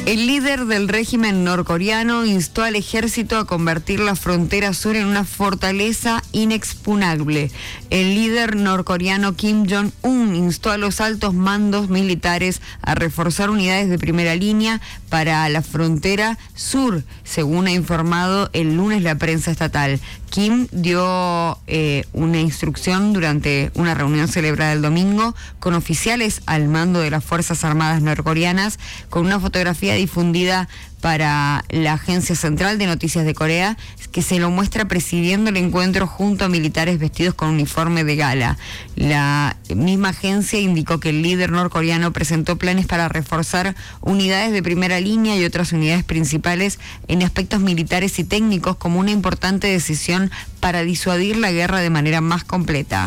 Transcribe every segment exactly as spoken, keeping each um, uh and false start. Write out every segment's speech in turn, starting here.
El líder del régimen norcoreano instó al ejército a convertir la frontera sur en una fortaleza inexpugnable. El líder norcoreano Kim Jong-un instó a los altos mandos militares a reforzar unidades de primera línea para la frontera sur, según ha informado el lunes la prensa estatal. Kim dio eh, una instrucción durante una reunión celebrada el domingo con oficiales al mando de las Fuerzas Armadas norcoreanas, con una fotografía difundida para la Agencia Central de Noticias de Corea, que se lo muestra presidiendo el encuentro junto a militares vestidos con uniforme de gala. La misma agencia indicó que el líder norcoreano presentó planes para reforzar unidades de primera línea y otras unidades principales en aspectos militares y técnicos como una importante decisión para disuadir la guerra de manera más completa.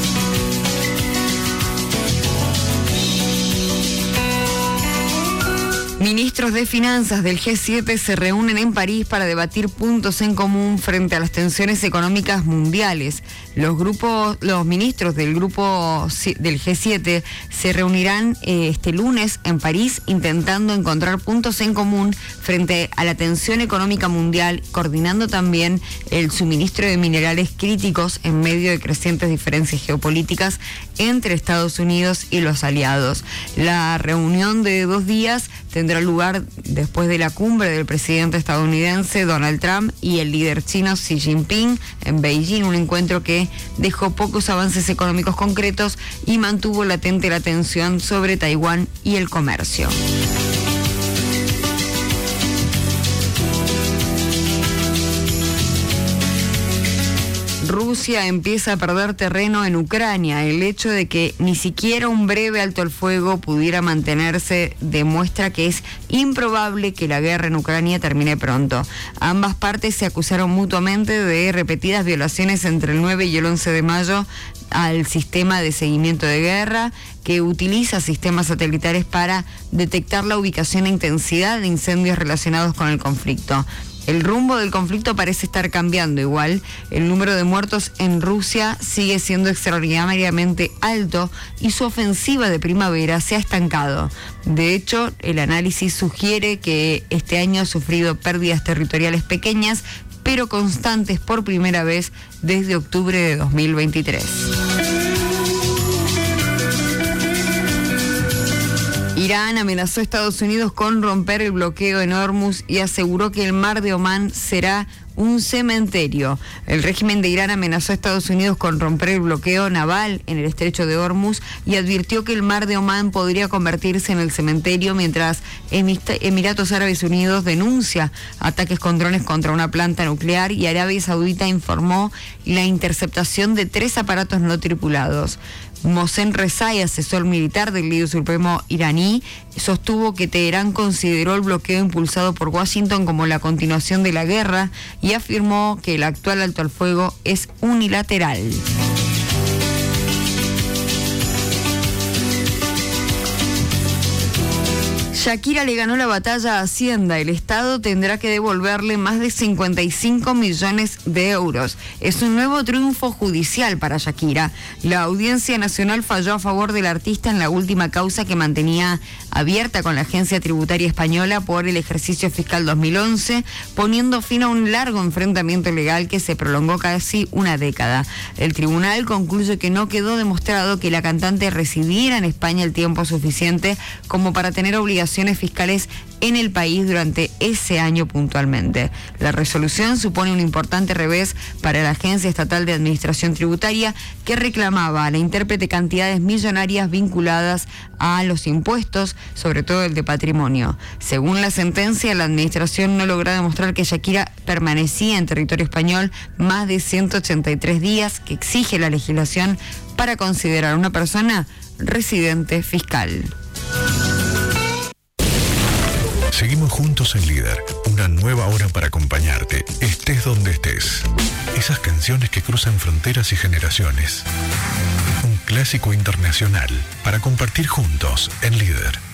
Ministros de Finanzas del G siete se reúnen en París para debatir puntos en común frente a las tensiones económicas mundiales. Los grupos, los ministros del grupo del G siete se reunirán eh, este lunes en París intentando encontrar puntos en común frente a la tensión económica mundial, coordinando también el suministro de minerales críticos en medio de crecientes diferencias geopolíticas entre Estados Unidos y los aliados. La reunión de dos días tendrá lugar después de la cumbre del presidente estadounidense Donald Trump y el líder chino Xi Jinping en Beijing, un encuentro que dejó pocos avances económicos concretos y mantuvo latente la tensión sobre Taiwán y el comercio. Rusia empieza a perder terreno en Ucrania. El hecho de que ni siquiera un breve alto al fuego pudiera mantenerse demuestra que es improbable que la guerra en Ucrania termine pronto. Ambas partes se acusaron mutuamente de repetidas violaciones entre el nueve y el once de mayo al sistema de seguimiento de guerra, que utiliza sistemas satelitares para detectar la ubicación e intensidad de incendios relacionados con el conflicto. El rumbo del conflicto parece estar cambiando igual. El número de muertos en Rusia sigue siendo extraordinariamente alto y su ofensiva de primavera se ha estancado. De hecho, el análisis sugiere que este año ha sufrido pérdidas territoriales pequeñas, pero constantes por primera vez desde octubre de dos mil veintitrés. Irán amenazó a Estados Unidos con romper el bloqueo en Hormuz y aseguró que el mar de Omán será un cementerio. El régimen de Irán amenazó a Estados Unidos con romper el bloqueo naval en el estrecho de Hormuz y advirtió que el mar de Omán podría convertirse en el cementerio, mientras Emiratos Árabes Unidos denuncia ataques con drones contra una planta nuclear y Arabia Saudita informó la interceptación de tres aparatos no tripulados. Mohsen Rezai, asesor militar del líder supremo iraní, sostuvo que Teherán consideró el bloqueo impulsado por Washington como la continuación de la guerra y afirmó que el actual alto al fuego es unilateral. Shakira le ganó la batalla a Hacienda. El Estado tendrá que devolverle más de cincuenta y cinco millones de euros. Es un nuevo triunfo judicial para Shakira. La Audiencia Nacional falló a favor del artista en la última causa que mantenía abierta con la Agencia Tributaria Española por el ejercicio fiscal dos mil once, poniendo fin a un largo enfrentamiento legal que se prolongó casi una década. El tribunal concluye que no quedó demostrado que la cantante residiera en España el tiempo suficiente como para tener obligaciones fiscales en el país durante ese año puntualmente. La resolución supone un importante revés para la Agencia Estatal de Administración Tributaria, que reclamaba a la intérprete cantidades millonarias vinculadas a los impuestos, sobre todo el de patrimonio. Según la sentencia, la administración no logró demostrar que Shakira permanecía en territorio español más de ciento ochenta y tres días, que exige la legislación para considerar a una persona residente fiscal. Seguimos juntos en Líder, una nueva hora para acompañarte, estés donde estés. Esas canciones que cruzan fronteras y generaciones. Un clásico internacional para compartir juntos en Líder.